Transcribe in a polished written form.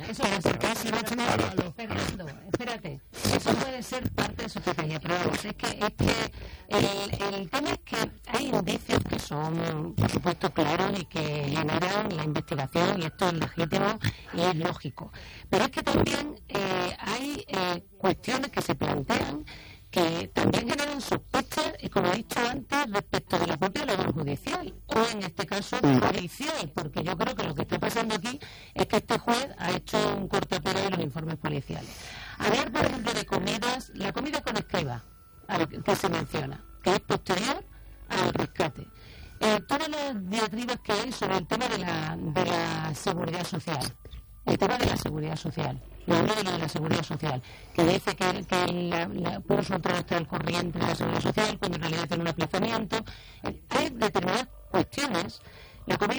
Eso pero puede porque ser. si no tenemos... Fernando, espérate. Eso puede ser parte de su estrategia, pero vamos, es que el tema es que hay indicios que son, por supuesto, claros y que generan la investigación, y esto es legítimo y es lógico. Pero es que también hay cuestiones que se plantean que también generan sospechas, y como he dicho antes, respecto de la propia labor judicial, o en este caso policial, porque yo creo que lo que está pasando aquí es que este juez ha hecho un cortapega de los informes policiales. Hablar, por ejemplo, de comidas, la comida con escriba, que se menciona, que es posterior al rescate. Todas las diatribas que hay sobre el tema de la seguridad social. El tema de la seguridad social. Lo hablo de lo de la seguridad social, que dice que puede soltar hasta el corriente de la seguridad social cuando en realidad tiene un aplazamiento. Hay determinadas cuestiones. La comida